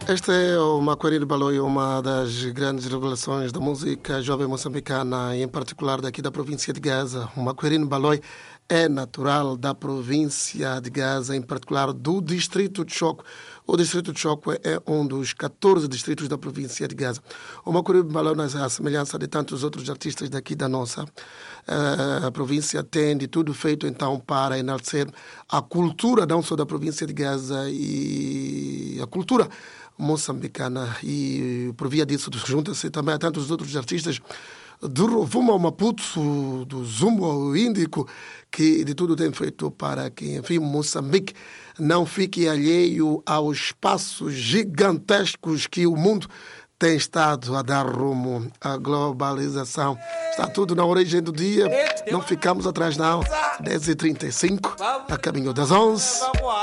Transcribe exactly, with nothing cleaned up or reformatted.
Este é o Maquarine Baloi, uma das grandes revelações da música jovem moçambicana, em particular daqui da província de Gaza. O Maquarine Baloi é natural da província de Gaza, em particular do distrito de Choco. O distrito de Choco é um dos catorze distritos da província de Gaza. O Maquarine Baloi, à semelhança de tantos outros artistas daqui da nossa uh, província, tem de tudo feito então para enaltecer a cultura não só da província de Gaza e a cultura moçambicana, e por via disso junta-se também a tantos outros artistas do Rovuma ao Maputo, do Zumbo ao Índico, que de tudo tem feito para que, enfim, Moçambique não fique alheio aos passos gigantescos que o mundo tem estado a dar rumo à globalização. Está tudo na origem do dia, não ficamos atrás não. dez e trinta e cinco, a caminho das onze.